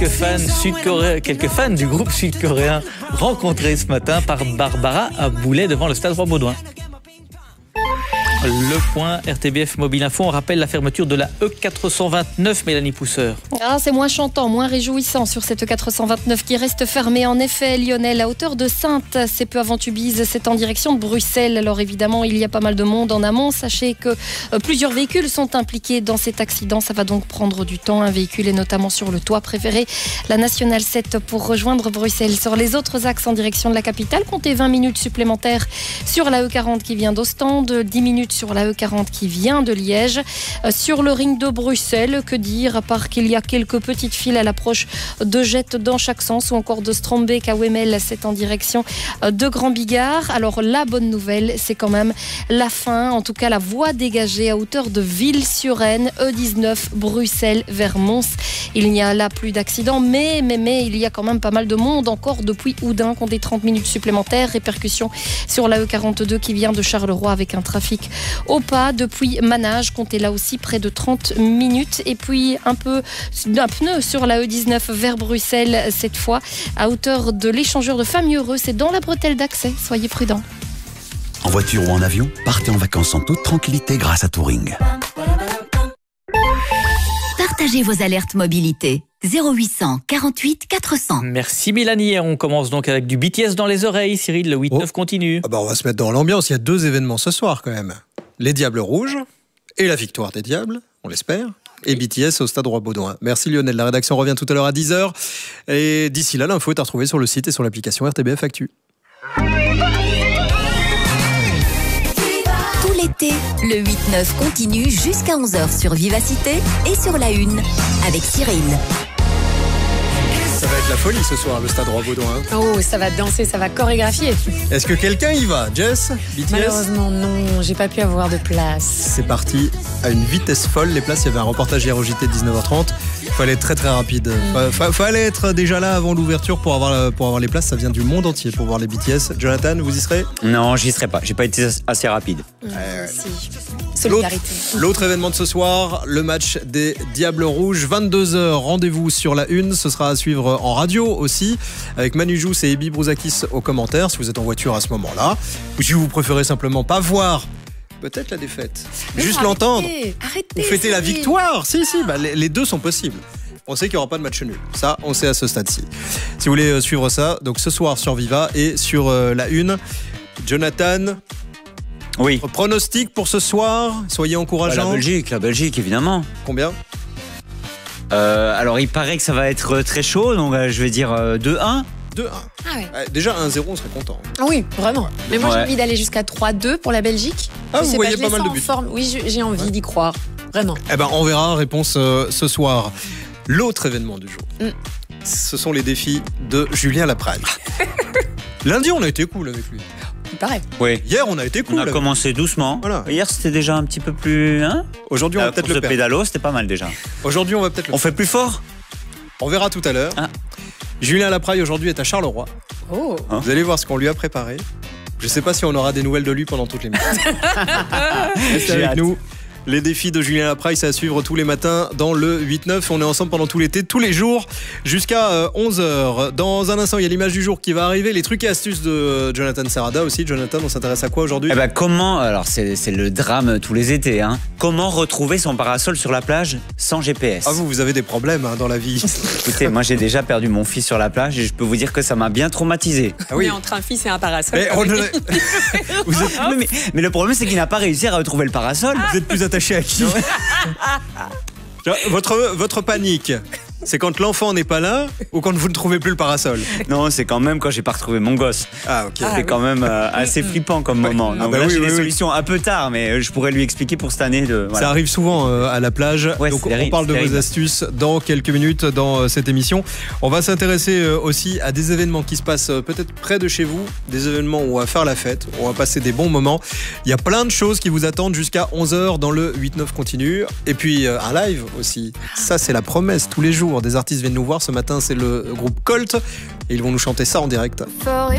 quelques fans du groupe sud-coréen rencontrés ce matin par Barbara Boulet devant le stade Roi-Baudouin. Le point RTBF Mobile Info, on rappelle la fermeture de la E429, Mélanie Pousseur. C'est moins chantant, moins réjouissant sur cette E429 qui reste fermée. En effet, Lionel, à hauteur de Saintes, c'est peu avant Tubize, c'est en direction de Bruxelles. Alors évidemment, il y a pas mal de monde en amont. Sachez que plusieurs véhicules sont impliqués dans cet accident. Ça va donc prendre du temps. Un véhicule est notamment sur le toit préféré, la Nationale 7, pour rejoindre Bruxelles. Sur les autres axes en direction de la capitale, comptez 20 minutes supplémentaires sur la E40 qui vient d'Ostende, 10 minutes sur la E40 qui vient de Liège. Sur le ring de Bruxelles, que dire, à part qu'il y a quelques petites files à l'approche de Jette dans chaque sens, ou encore de Strombeek à Wemmel, c'est en direction de Grand Bigard. Alors la bonne nouvelle, c'est quand même la fin, en tout cas la voie dégagée à hauteur de Ville-sur-Aisne, E19 Bruxelles vers Mons. Il n'y a là plus d'accidents, mais il y a quand même pas mal de monde encore depuis Oudin, comptez 30 minutes supplémentaires. Répercussion sur la E42 qui vient de Charleroi avec un trafic au pas. Depuis Manage, comptez là aussi près de 30 minutes. Et puis un pneu sur la E19 vers Bruxelles, cette fois à hauteur de l'échangeur de Famille-Heureux. C'est dans la bretelle d'accès, soyez prudents. En voiture ou en avion, partez en vacances en toute tranquillité grâce à Touring. Partagez vos alertes mobilité. 0800 48 400. Merci Mélanie. On commence donc avec du BTS dans les oreilles. Cyril, le 8-9 continue. On va se mettre dans l'ambiance. Il y a 2 événements ce soir quand même. Les Diables Rouges et la victoire des Diables, on l'espère. Et BTS au stade Roi-Baudouin. Merci Lionel. La rédaction revient tout à l'heure à 10h. Et d'ici là, l'info est à retrouver sur le site et sur l'application RTBF Actu. Tout l'été, le 8-9 continue jusqu'à 11h sur Vivacité et sur la Une avec Cyril. Ça va être la folie ce soir, le stade Roi-Baudouin. Oh, ça va danser, ça va chorégraphier. Est-ce que quelqu'un y va, Jess? BTS? Malheureusement, non, j'ai pas pu avoir de place. C'est parti à une vitesse folle. Les places, il y avait un reportage hier au JT de 19h30. Il fallait être très très rapide. Fallait être déjà là avant l'ouverture pour avoir les places. Ça vient du monde entier pour voir les BTS. Jonathan, vous y serez? Non, j'y serai pas. J'ai pas été assez rapide. Si. Solidarité. L'autre événement de ce soir, le match des Diables Rouges. 22h, rendez-vous sur la Une. Ce sera à suivre en radio aussi, avec Manu Jousse et Ebi Brouzakis aux commentaires, si vous êtes en voiture à ce moment-là. Ou si vous préférez simplement pas voir peut-être la défaite, mais juste l'entendre. Ou fêter la victoire. Si, les deux sont possibles. On sait qu'il n'y aura pas de match nul. Ça, on sait à ce stade-ci. Si vous voulez suivre ça, donc ce soir sur Viva et sur la Une. Jonathan, oui. Votre pronostic pour ce soir, soyez encourageants. La Belgique, évidemment. Combien? Alors, il paraît que ça va être très chaud, donc je vais dire 2-1. 2-1. Ah ouais. Déjà 1-0, on serait content. Ah oui, vraiment. Mais moi, j'ai envie d'aller jusqu'à 3-2 pour la Belgique. Ah, vous voyez pas mal de buts. Oui, j'ai envie d'y croire. Vraiment. On verra. Réponse ce soir. L'autre événement du jour, ce sont les défis de Julien Lapraille. Lundi, on a été cool avec lui. Il paraît. Oui. Hier, on a été cool. On a commencé doucement. Voilà. Hier, c'était déjà un petit peu plus. Aujourd'hui, on va peut-être le perdre. pédalo, c'était pas mal déjà. Aujourd'hui, on va peut-être le On fait plus fort? On verra tout à l'heure. Julien Lapraille, aujourd'hui, est à Charleroi. Oh. Vous allez voir ce qu'on lui a préparé. Je ne sais pas si on aura des nouvelles de lui pendant toutes les minutes. Restez avec nous. Les défis de Julien Lapraille, c'est à suivre tous les matins dans le 8-9. On est ensemble pendant tout l'été, tous les jours, jusqu'à 11h. Dans un instant, il y a l'image du jour qui va arriver. Les trucs et astuces de Jonathan Serrada aussi. Jonathan, on s'intéresse à quoi aujourd'hui? Comment, alors c'est le drame tous les étés, comment retrouver son parasol sur la plage sans GPS? Vous avez des problèmes dans la vie. Écoutez, moi j'ai déjà perdu mon fils sur la plage et je peux vous dire que ça m'a bien traumatisé. Oui. Mais entre un fils et un parasol. Mais le problème, c'est qu'il n'a pas réussi à retrouver le parasol. Vous êtes plus attaché à qui? Votre panique, c'est quand l'enfant n'est pas là ou quand vous ne trouvez plus le parasol? Non, c'est quand même quand j'ai pas retrouvé mon gosse. C'est quand même assez flippant comme moment. Donc là, j'ai des solutions un peu tard, mais je pourrais lui expliquer pour cette année. Ça arrive souvent à la plage. Donc on parle de vos astuces dans quelques minutes dans cette émission. On va s'intéresser aussi à des événements qui se passent peut-être près de chez vous, des événements où on va faire la fête, où on va passer des bons moments. Il y a plein de choses qui vous attendent jusqu'à 11h dans le 8-9 continue. Et puis un live aussi. Ça, c'est la promesse tous les jours. Des artistes viennent nous voir. Ce matin, c'est le groupe Colt et ils vont nous chanter ça en direct.